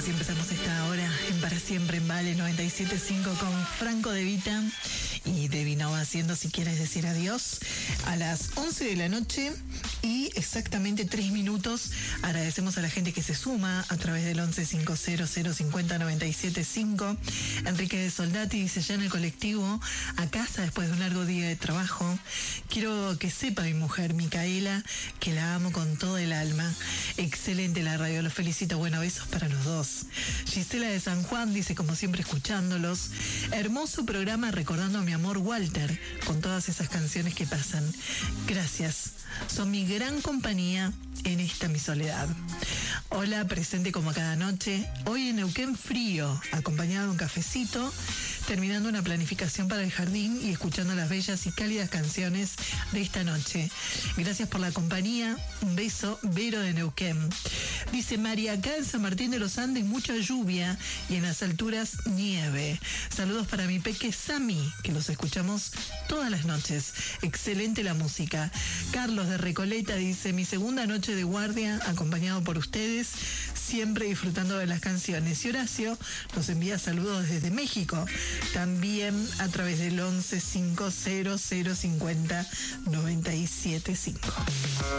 Así empezamos esta hora en Para Siempre en Vale 97.5 con Franco De Vita y De Vinova haciendo Si Quieres Decir Adiós a las 11 de la noche y exactamente 3 minutos. Agradecemos a la gente que se suma a través del 1150050975. Enrique de Soldati dice: ya en el colectivo a casa después de un largo día de trabajo. Quiero que sepa mi mujer Micaela que la amo con todo el alma. Excelente la radio, los felicito. Bueno, besos para los dos. Gisela de San Juan dice: como siempre escuchándolos. Hermoso programa recordando a mi amor Walter con todas esas canciones que pasan. Gracias, son mi gran compañía en esta mi soledad. Hola, presente como cada noche. Hoy en Neuquén frío, acompañado de un cafecito, terminando una planificación para el jardín y escuchando las bellas y cálidas canciones de esta noche. Gracias por la compañía. Un beso, Vero de Neuquén. Dice María, acá en San Martín de los Andes mucha lluvia y en las alturas nieve. Saludos para mi peque Sami, que los escuchamos todas las noches. Excelente la música. Carlos de Recoleta dice: mi segunda noche de guardia, acompañado por ustedes, siempre disfrutando de las canciones. Y Horacio nos envía saludos desde México, también a través del 1150050975.